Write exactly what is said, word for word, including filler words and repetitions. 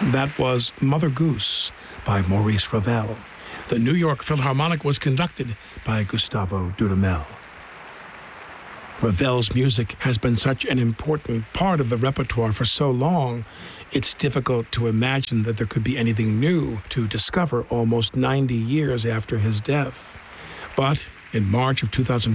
That was Mother Goose by Maurice Ravel. The New York Philharmonic was conducted by Gustavo Dudamel. Ravel's music has been such an important part of the repertoire for so long, it's difficult to imagine that there could be anything new to discover almost ninety years after his death. But in March of two thousand